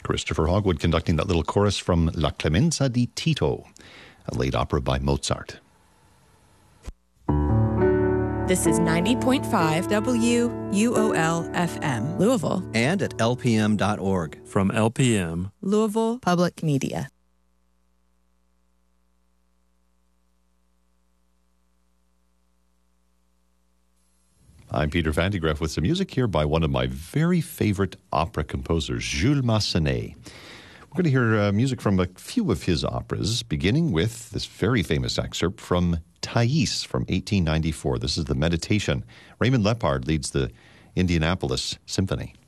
Christopher Hogwood conducting that little chorus from La Clemenza di Tito, a late opera by Mozart. This is 90.5 WUOL-FM, Louisville. And at lpm.org. From LPM, Louisville Public Media. I'm Peter Van de Graaff with some music here by one of my very favorite opera composers, Jules Massenet. We're going to hear music from a few of his operas, beginning with this very famous excerpt from Thais from 1894. This is the Meditation. Raymond Lepard leads the Indianapolis Symphony.